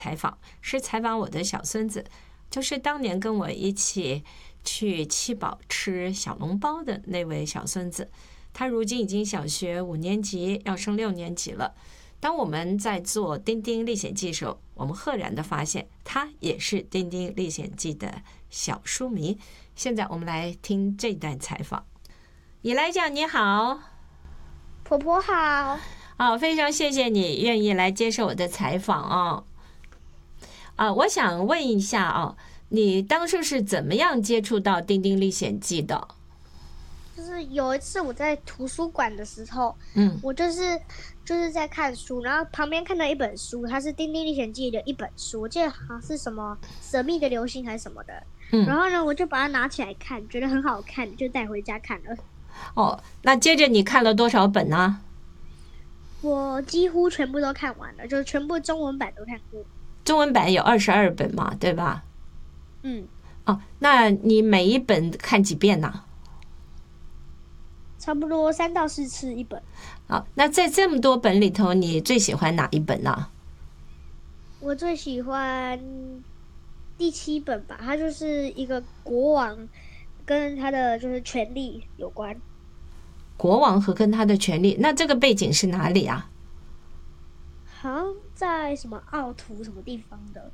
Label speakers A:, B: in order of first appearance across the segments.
A: 采访，是采访我的小孙子，就是当年跟我一起去七宝吃小笼包的那位小孙子。他如今已经小学5年级，要升6年级了。当我们在做《丁丁历险记》的时候，我们赫然的发现他也是《丁丁历险记》的小书迷。现在我们来听这段采访。以来讲你好。
B: 婆婆好。
A: 非常谢谢你愿意来接受我的采访我想问一下你当初是怎么样接触到《丁丁历险记》的？
B: 就是有一次我在图书馆的时候，我就是在看书，然后旁边看到一本书，它是《丁丁历险记》的一本书，我记得好像是什么神秘的流星还是什么的，然后呢我就把它拿起来看，觉得很好看，就带回家看了。
A: 那接着你看了多少本呢？
B: 我几乎全部都看完了，就是全部中文版都看过。
A: 中文版有22本嘛，对吧？那你每一本看几遍呢？
B: 差不多3到4次一本。
A: 那在这么多本里头，你最喜欢哪一本呢？
B: 我最喜欢第7本吧，它就是一个国王跟他的就是权力有关。
A: 国王和跟他的权力，那这个背景是哪里啊？
B: 好像在什么奥图什么地方的。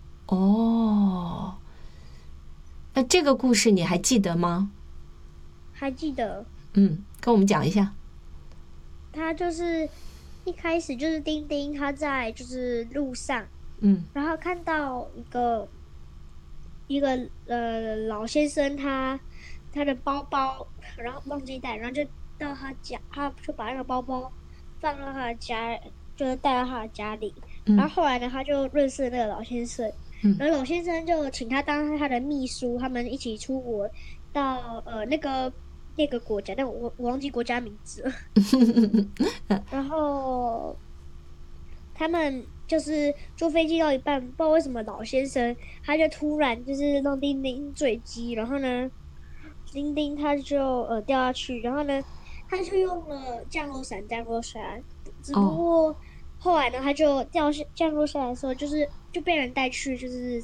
A: 那这个故事你还记得吗？
B: 还记得。
A: 跟我们讲一下。
B: 他就是一开始就是丁丁他在就是路上，然后看到一个老先生他的包包，然后忘记带，然后就到他家，他就把那个包包放到他的家，就是带到他的家里。然后后来呢，他就认识了那个老先生，然后老先生就请他当他的秘书，他们一起出国到那个国家，但我忘记国家名字了。然后他们就是坐飞机到一半，不知道为什么老先生他就突然就是让丁丁坠机，然后呢，丁丁他就掉下去，然后呢，他就用了降落伞，只不过后来呢，他就降落下来的时候，就被人带去就是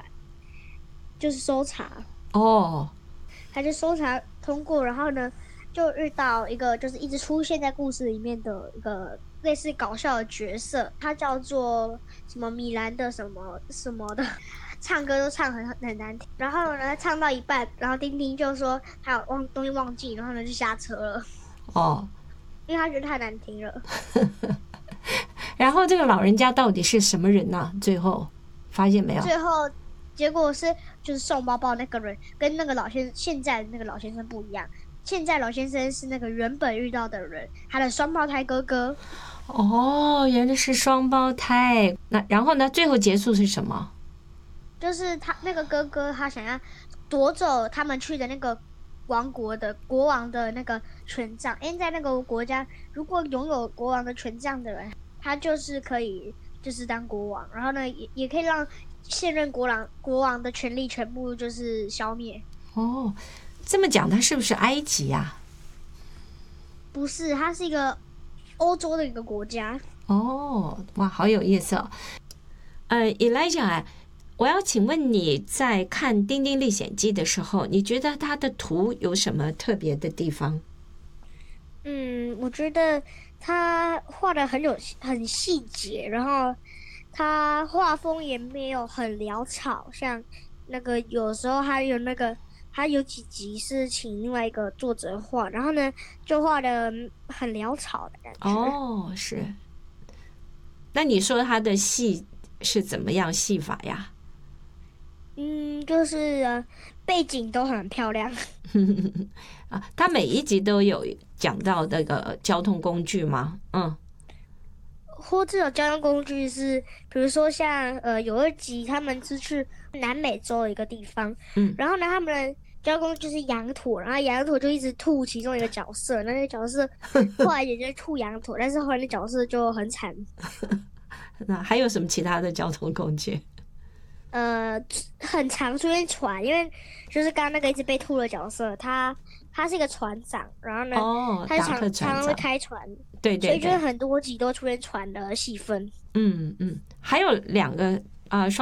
B: 搜查。他就搜查通过，然后呢，就遇到一个就是一直出现在故事里面的一个类似搞笑的角色，他叫做什么米兰的什么什么的，唱歌都唱很难听。然后呢，唱到一半，然后丁丁就说他有东西忘记，然后呢就下车了。因为他觉得太难听了。
A: 然后这个老人家到底是什么人呢？最后发现没有？
B: 最后结果是就是送包包那个人跟那个现在的那个老先生不一样。现在老先生是那个原本遇到的人，他的双胞胎哥哥。
A: 原来是双胞胎。那然后呢？最后结束是什么？
B: 就是他那个哥哥，他想要夺走他们去的那个国王的那个权杖，因为在那个国家，如果拥有国王的权杖的人，他就是可以就是当国王，然后呢，也可以让现任国王的权力全部就是消灭。
A: 这么讲，他是不是埃及呀？
B: 不是，他是一个欧洲的一个国家。
A: 哇，好有意思Elijah，我要请问你在看《丁丁历险记》的时候，你觉得它的图有什么特别的地方？
B: 我觉得他画的很细节，然后他画风也没有很潦草，像那个有时候他有几集是请另外一个作者画，然后呢就画的很潦草的感觉。
A: 是。那你说他的戏是怎么样戏法呀？
B: 就是背景都很漂亮。
A: 他每一集都有讲到那个交通工具吗？
B: 或者有交通工具是，比如说像有一集他们是去南美洲的一个地方，然后呢他们的交通工具是羊驼，然后羊驼就一直吐其中一个角色，那个角色后来也就吐羊驼，但是后来那角色就很惨。
A: 那还有什么其他的交通工具？
B: 很常出现船，因为就是刚刚那个一直被吐的角色，他是一个船长，然后呢，他常常会开船，
A: 对，
B: 所以就是很多集都出现船的戏份。
A: 还有2个啊。